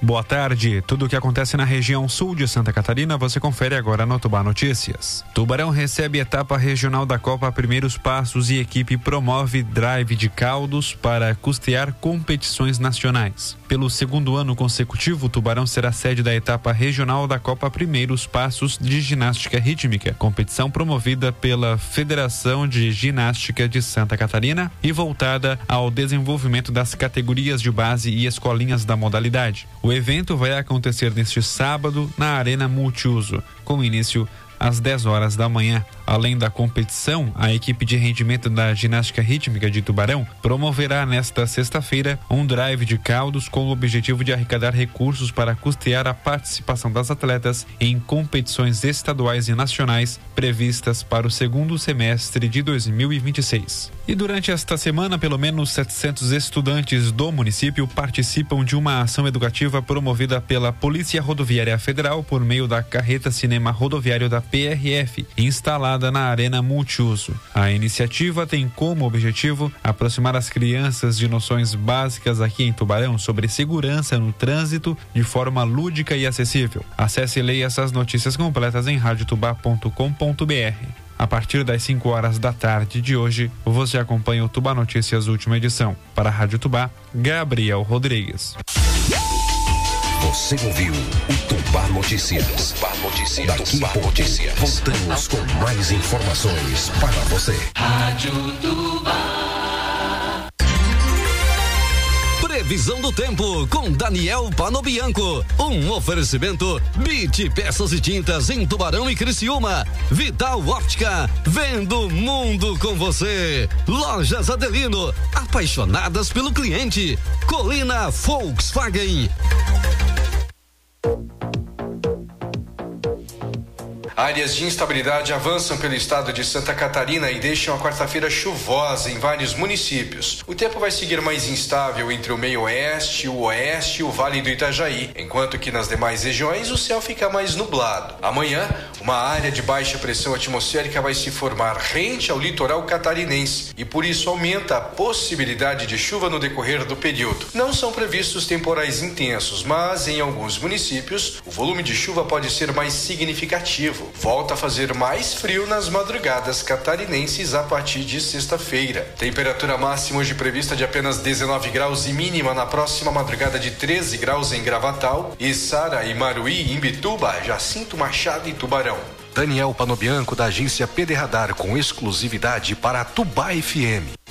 Boa tarde. Tudo o que acontece na região sul de Santa Catarina você confere agora no Tubá Notícias. Tubarão recebe etapa regional da Copa Primeiros Passos e equipe promove drive de caldos para custear competições nacionais. Pelo segundo ano consecutivo, Tubarão será sede da etapa regional da Copa Primeiros Passos de Ginástica Rítmica, competição promovida pela Federação de Ginástica de Santa Catarina e voltada ao desenvolvimento das categorias de base e escolinhas da modalidade. O evento vai acontecer neste sábado na Arena Multiuso, com início às 10 horas da manhã. Além da competição, a equipe de rendimento da ginástica rítmica de Tubarão promoverá nesta sexta-feira um drive de caldos com o objetivo de arrecadar recursos para custear a participação das atletas em competições estaduais e nacionais previstas para o segundo semestre de 2026. E durante esta semana, pelo menos 700 estudantes do município participam de uma ação educativa promovida pela Polícia Rodoviária Federal por meio da carreta cinema rodoviário da PRF, instalada na Arena Multiuso. A iniciativa tem como objetivo aproximar as crianças de noções básicas aqui em Tubarão sobre segurança no trânsito de forma lúdica e acessível. Acesse e leia essas notícias completas em radiotubá.com.br. A partir das 5 horas da tarde de hoje, você acompanha o Tubá Notícias última edição. Para a Rádio Tubá, Gabriel Rodrigues. Você ouviu o Tubá Notícias. Tubá Notícias. Daqui a pouco voltamos com mais informações para você. Rádio Tubá. Previsão do tempo com Daniel Panobianco. Um oferecimento BIT Peças e Tintas em Tubarão e Criciúma. Vital Óptica, vendo o mundo com você. Lojas Adelino, apaixonadas pelo cliente. Colina Volkswagen. Áreas de instabilidade avançam pelo estado de Santa Catarina e deixam a quarta-feira chuvosa em vários municípios. O tempo vai seguir mais instável entre o meio-oeste, o oeste e o Vale do Itajaí, enquanto que nas demais regiões o céu fica mais nublado. Amanhã, uma área de baixa pressão atmosférica vai se formar rente ao litoral catarinense e por isso aumenta a possibilidade de chuva no decorrer do período. Não são previstos temporais intensos, mas em alguns municípios o volume de chuva pode ser mais significativo. Volta a fazer mais frio nas madrugadas catarinenses a partir de sexta-feira. Temperatura máxima hoje prevista de apenas 19 graus e mínima na próxima madrugada de 13 graus em Gravatal, Içara e Maruí, Imbituba, Jacinto Machado e Tubarão. Daniel Panobianco, da agência PD Radar, com exclusividade para a Tubá FM.